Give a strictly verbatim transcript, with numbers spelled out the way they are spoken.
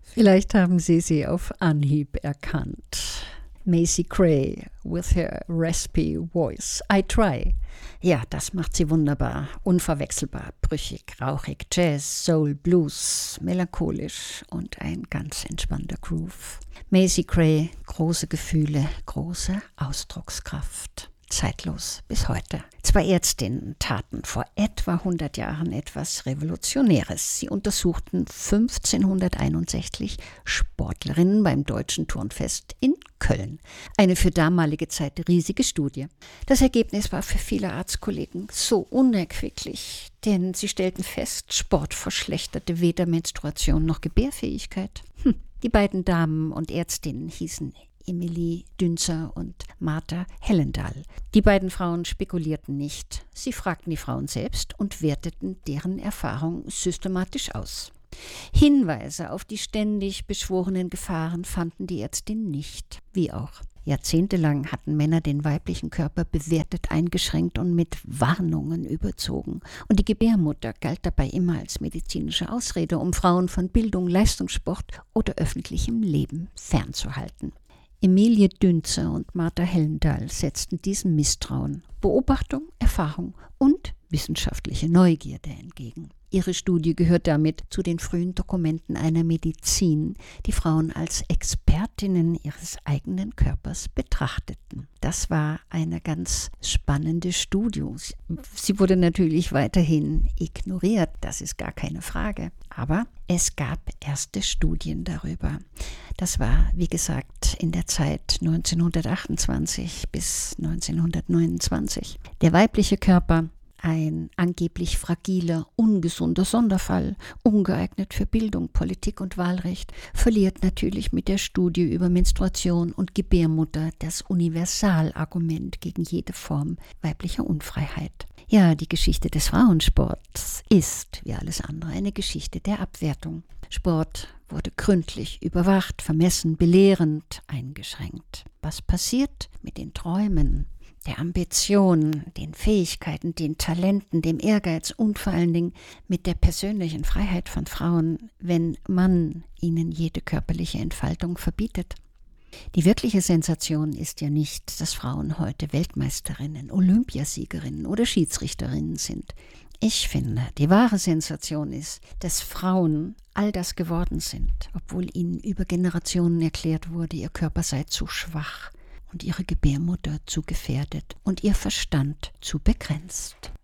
Vielleicht haben Sie sie auf Anhieb erkannt. Macy Gray with her raspy voice. I try. Ja, das macht sie wunderbar, unverwechselbar, brüchig, rauchig, Jazz, Soul, Blues, melancholisch und ein ganz entspannter Groove. Macy Gray, große Gefühle, große Ausdruckskraft. Zeitlos bis heute. Zwei Ärztinnen taten vor etwa hundert Jahren etwas Revolutionäres. Sie untersuchten fünfzehnhunderteinundsechzig Sportlerinnen beim Deutschen Turnfest in Köln. Eine für damalige Zeit riesige Studie. Das Ergebnis war für viele Arztkollegen so unerquicklich, denn sie stellten fest, Sport verschlechterte weder Menstruation noch Gebärfähigkeit. Hm. Die beiden Damen und Ärztinnen hießen Emilie Dünzer und Martha Hellendahl. Die beiden Frauen spekulierten nicht. Sie fragten die Frauen selbst und werteten deren Erfahrung systematisch aus. Hinweise auf die ständig beschworenen Gefahren fanden die Ärztinnen nicht. Wie auch. Jahrzehntelang hatten Männer den weiblichen Körper bewertet, eingeschränkt und mit Warnungen überzogen. Und die Gebärmutter galt dabei immer als medizinische Ausrede, um Frauen von Bildung, Leistungssport oder öffentlichem Leben fernzuhalten. Emilie Dünzer und Martha Hellendahl setzten diesem Misstrauen Beobachtung, Erfahrung und wissenschaftliche Neugierde entgegen. Ihre Studie gehört damit zu den frühen Dokumenten einer Medizin, die Frauen als Expertinnen ihres eigenen Körpers betrachteten. Das war eine ganz spannende Studie. Sie wurde natürlich weiterhin ignoriert, das ist gar keine Frage. Aber es gab erste Studien darüber. Das war, wie gesagt, in der Zeit neunzehnhundertachtundzwanzig bis neunzehnhundertneunundzwanzig. Der weibliche Körper, ein angeblich fragiler, ungesunder Sonderfall, ungeeignet für Bildung, Politik und Wahlrecht, verliert natürlich mit der Studie über Menstruation und Gebärmutter das Universalargument gegen jede Form weiblicher Unfreiheit. Ja, die Geschichte des Frauensports ist, wie alles andere, eine Geschichte der Abwertung. Sport wurde gründlich überwacht, vermessen, belehrend, eingeschränkt. Was passiert mit den Träumen, der Ambition, den Fähigkeiten, den Talenten, dem Ehrgeiz und vor allen Dingen mit der persönlichen Freiheit von Frauen, wenn man ihnen jede körperliche Entfaltung verbietet? Die wirkliche Sensation ist ja nicht, dass Frauen heute Weltmeisterinnen, Olympiasiegerinnen oder Schiedsrichterinnen sind. Ich finde, die wahre Sensation ist, dass Frauen all das geworden sind, obwohl ihnen über Generationen erklärt wurde, ihr Körper sei zu schwach und ihre Gebärmutter zu gefährdet und ihr Verstand zu begrenzt.